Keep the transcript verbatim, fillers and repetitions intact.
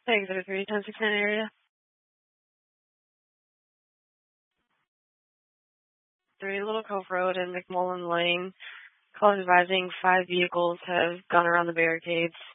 Thanks, oh three, ten six nine area. three Little Cove Road and McMullen Lane. Call advising five vehicles have gone around the barricades.